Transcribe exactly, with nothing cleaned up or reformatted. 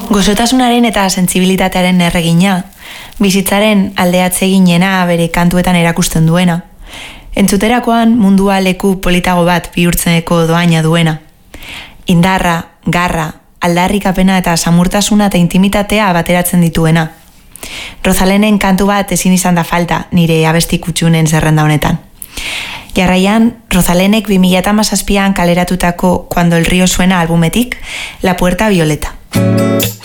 Gozotasunaren eta sentsibilitatearen erregina, bizitzaren aldeatze ginena bere kantuetan erakusten duena. Entzuterakoan mundua leku politago bat bihurtzeneko doaina duena. Indarra, garra, aldarrikapena eta samurtasuna eta intimitatea bateratzen dituena. Rosalenen kantu bat ezin izan da falta nire abesti kutxunen zerrenda honetan. Jarraian, Rosalenek bi mila hamazazpian kaleratutako Cuando el río suena albumetik La Puerta Violeta.